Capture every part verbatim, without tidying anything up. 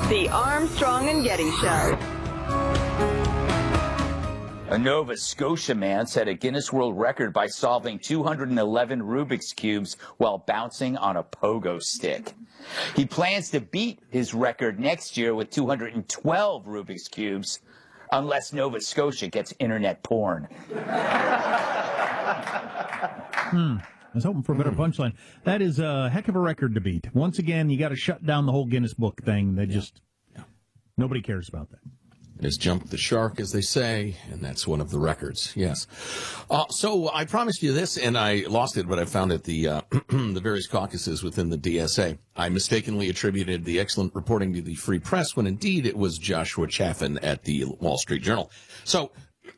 The Armstrong and Getty Show. A Nova Scotia man set a Guinness World Record by solving two hundred eleven Rubik's Cubes while bouncing on a pogo stick. He plans to beat his record next year with two hundred twelve Rubik's Cubes, unless Nova Scotia gets internet porn. Hmm. I was hoping for a better punchline. That is a heck of a record to beat. Once again, you got to shut down the whole Guinness Book thing. They just, nobody cares about that. Has jumped the shark, as they say, and that's one of the records, yes. Uh, so I promised you this, and I lost it, but I found it, the uh, the various caucuses within the D S A. I mistakenly attributed the excellent reporting to the Free Press, when indeed it was Joshua Chaffin at the Wall Street Journal. So,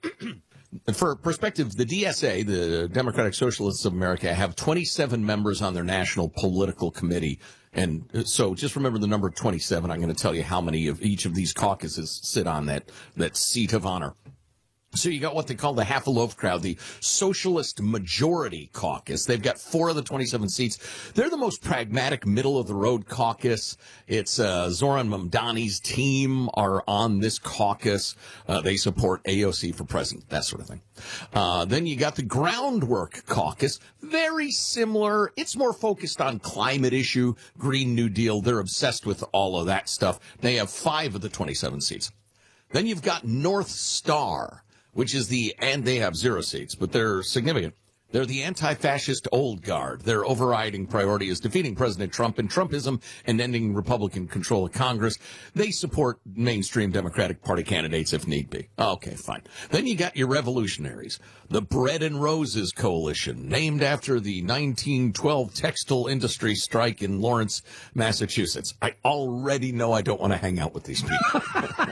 for perspective, the D S A, the Democratic Socialists of America, have twenty-seven members on their national political committee. And so just remember the number twenty-seven. I'm going to tell you how many of each of these caucuses sit on that, that seat of honor. So you got what they call the half-a-loaf crowd, the Socialist Majority Caucus. They've got four of the twenty-seven seats. They're the most pragmatic, middle-of-the-road caucus. It's uh, Zoran Mamdani's team are on this caucus. Uh, they support A O C for president, that sort of thing. Uh, then you got the Groundwork Caucus. Very similar. It's more focused on climate issue, Green New Deal. They're obsessed with all of that stuff. They have five of the twenty-seven seats. Then you've got North Star, which is the, and they have zero seats, but they're significant. They're the anti-fascist old guard. Their overriding priority is defeating President Trump and Trumpism and ending Republican control of Congress. They support mainstream Democratic Party candidates if need be. Okay, fine. Then you got your revolutionaries. The Bread and Roses Coalition, named after the nineteen twelve textile industry strike in Lawrence, Massachusetts. I already know I don't want to hang out with these people.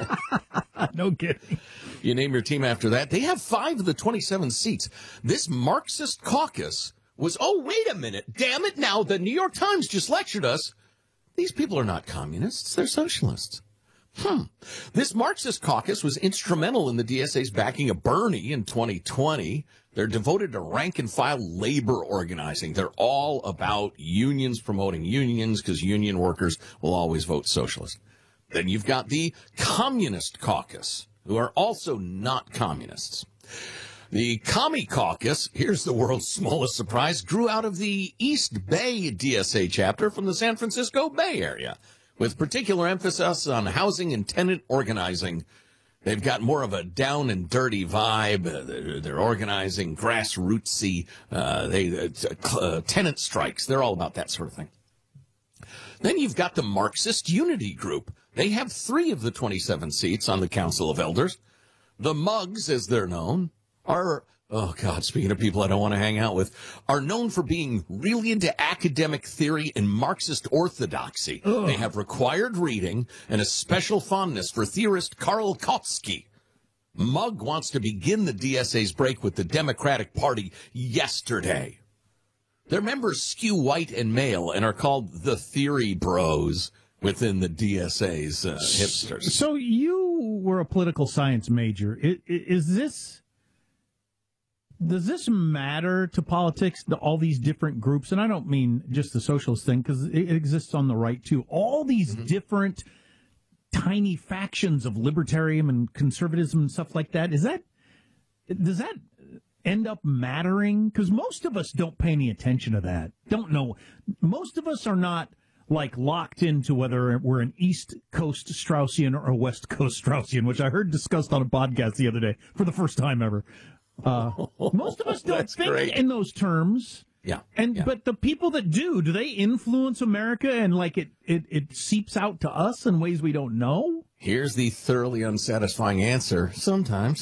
No kidding. You name your team after that. They have five of the twenty-seven seats. This Marxist caucus was, oh, wait a minute. Damn it. Now, the New York Times just lectured us. These people are not communists. They're socialists. Hmm. This Marxist caucus was instrumental in the D S A's backing of Bernie in twenty twenty. They're devoted to rank-and-file labor organizing. They're all about unions, promoting unions, because union workers will always vote socialist. Then you've got the Communist Caucus, who are also not communists. The Commie Caucus, here's the world's smallest surprise, grew out of the East Bay D S A chapter from the San Francisco Bay Area, with particular emphasis on housing and tenant organizing. They've got more of a down and dirty vibe. Uh, they're, they're organizing grassrootsy, uh, they, uh, uh, tenant strikes. They're all about that sort of thing. Then you've got the Marxist Unity Group. They have three of the twenty-seven seats on the Council of Elders. The Mugs, as they're known, are, oh God, speaking of people I don't want to hang out with, are known for being really into academic theory and Marxist orthodoxy. Ugh. They have required reading and a special fondness for theorist Karl Kautsky. Mug wants to begin the D S A's break with the Democratic Party yesterday. Their members skew white and male and are called the Theory Bros within the D S A's uh, hipsters. So you were a political science major. Is, is this, does this matter to politics, to all these different groups? And I don't mean just the socialist thing, because it exists on the right, too. All these mm-hmm. different tiny factions of libertarian and conservatism and stuff like that. Is that, does that end up mattering? Because most of us don't pay any attention to that. Don't know. Most of us are not like locked into whether we're an East Coast Straussian or a West Coast Straussian, which I heard discussed on a podcast the other day for the first time ever. Uh, most of us don't think great. in those terms. Yeah. And yeah. but the people that do, do they influence America and like it, it, it seeps out to us in ways we don't know? Here's the thoroughly unsatisfying answer. Sometimes.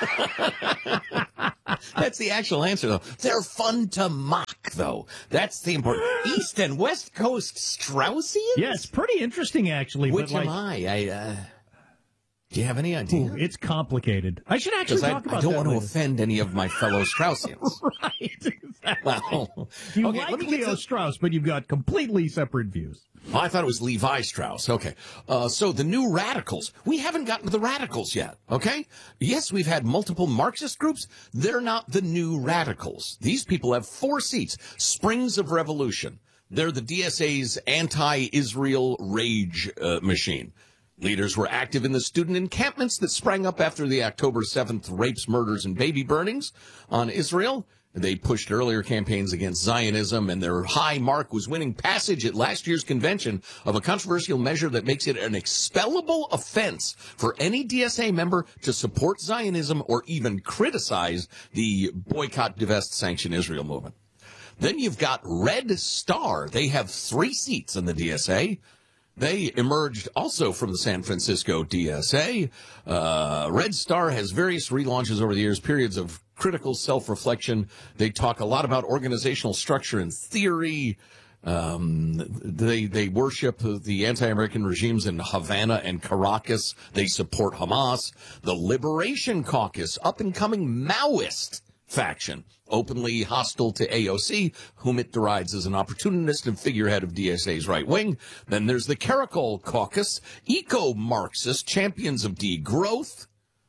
That's the actual answer, though. They're fun to mock, though. That's the important. East and West Coast Straussians? Yeah, it's pretty interesting, actually. Which but like, am I? I uh, do you have any idea? Ooh, it's complicated. I should actually talk I, about I don't that want later. to offend any of my fellow Straussians. Right, exactly. Well, you okay, like let me Leo get to... Strauss, but you've got completely separate views. Oh, I thought it was Levi Strauss. Okay. Uh, so the new radicals. We haven't gotten to the radicals yet. Okay. Yes, we've had multiple Marxist groups. They're not the new radicals. These people have four seats. Springs of Revolution. They're the D S A's anti-Israel rage uh, machine. Leaders were active in the student encampments that sprang up after the October seventh rapes, murders, and baby burnings on Israel. They pushed earlier campaigns against Zionism, and their high mark was winning passage at last year's convention of a controversial measure that makes it an expellable offense for any D S A member to support Zionism or even criticize the boycott, divest, sanction Israel movement. Then you've got Red Star. They have three seats in the D S A. They emerged also from the San Francisco D S A. Uh, Red Star has various relaunches over the years, periods of critical self-reflection. They talk a lot about organizational structure and theory. Um, they they worship the anti-American regimes in Havana and Caracas. They support Hamas. The Liberation Caucus, up-and-coming Maoist faction, openly hostile to A O C, whom it derides as an opportunist and figurehead of D S A's right wing. Then there's the Caracol Caucus, eco-Marxist, champions of degrowth.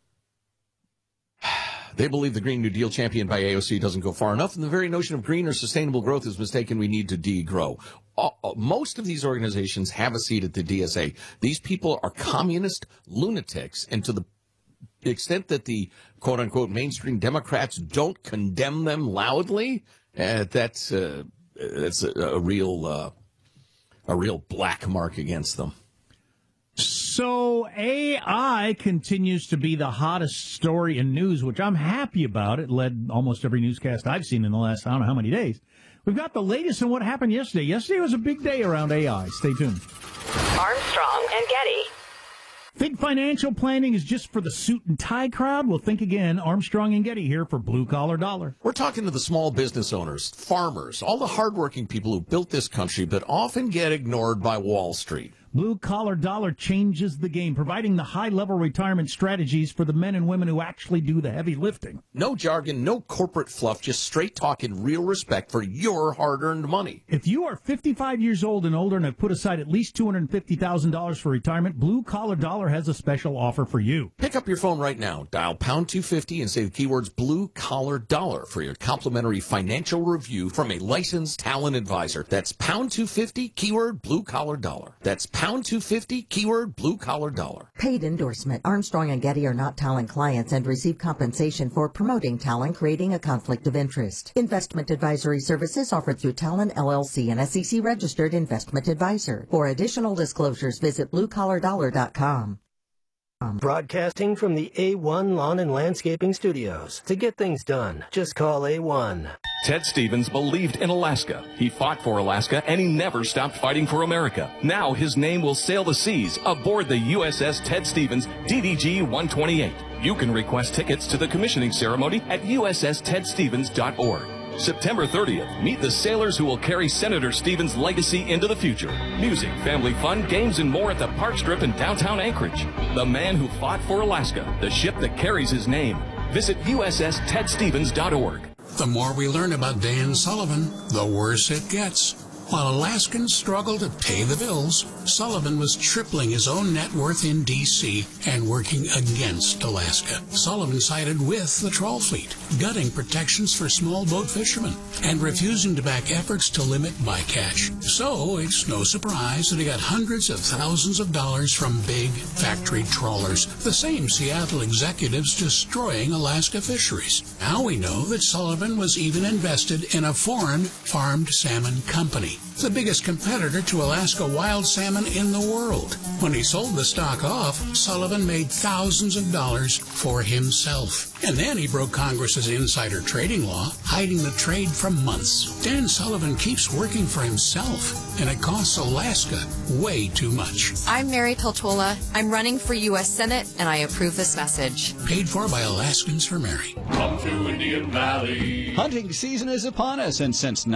They believe the Green New Deal championed by A O C doesn't go far enough, and the very notion of green or sustainable growth is mistaken. We need to degrow. Uh, most of these organizations have a seat at the D S A. These people are communist lunatics, and to the extent that the quote-unquote mainstream Democrats don't condemn them loudly, uh, that's uh, that's a, a real uh, a real black mark against them. So A I continues to be the hottest story in news, which I'm happy about. It led almost every newscast I've seen in the last, I don't know how many days. We've got the latest on what happened yesterday. Yesterday was a big day around A I. Stay tuned. Armstrong and Getty. Think financial planning is just for the suit and tie crowd? Well, think again. Armstrong and Getty here for Blue Collar Dollar. We're talking to the small business owners, farmers, all the hardworking people who built this country but often get ignored by Wall Street. Blue Collar Dollar changes the game, providing the high-level retirement strategies for the men and women who actually do the heavy lifting. No jargon, no corporate fluff, just straight talk and real respect for your hard-earned money. If you are fifty-five years old and older and have put aside at least two hundred fifty thousand dollars for retirement, Blue Collar Dollar has a special offer for you. Pick up your phone right now, dial pound two fifty and say the keywords Blue Collar Dollar for your complimentary financial review from a licensed talent advisor. That's pound two fifty, keyword Blue Collar Dollar. That's pound two fifty, keyword Blue Collar Dollar. Paid endorsement. Armstrong and Getty are not Talon clients and receive compensation for promoting Talon, creating a conflict of interest. Investment advisory services offered through Talon L L C, an S E C registered investment advisor. For additional disclosures, visit blue collar dollar dot com. Broadcasting from the A one Lawn and Landscaping Studios. To get things done, just call A one. Ted Stevens believed in Alaska. He fought for Alaska, and he never stopped fighting for America. Now his name will sail the seas aboard the U S S Ted Stevens D D G one twenty-eight. You can request tickets to the commissioning ceremony at U S S ted stevens dot org. September thirtieth, meet the sailors who will carry Senator Stevens' legacy into the future. Music, family fun, games, and more at the Park Strip in downtown Anchorage. The man who fought for Alaska, the ship that carries his name. Visit U S S ted stevens dot org. The more we learn about Dan Sullivan, the worse it gets. While Alaskans struggle to pay the bills, Sullivan was tripling his own net worth in D C and working against Alaska. Sullivan sided with the trawl fleet, gutting protections for small boat fishermen, and refusing to back efforts to limit bycatch. So it's no surprise that he got hundreds of thousands of dollars from big factory trawlers, the same Seattle executives destroying Alaska fisheries. Now we know that Sullivan was even invested in a foreign farmed salmon company, the biggest competitor to Alaska wild salmon in the world. When he sold the stock off, Sullivan made thousands of dollars for himself. And then he broke Congress's insider trading law, hiding the trade for months. Dan Sullivan keeps working for himself, and it costs Alaska way too much. I'm Mary Peltola. I'm running for U S Senate, and I approve this message. Paid for by Alaskans for Mary. Come to Indian Valley. Hunting season is upon us, and since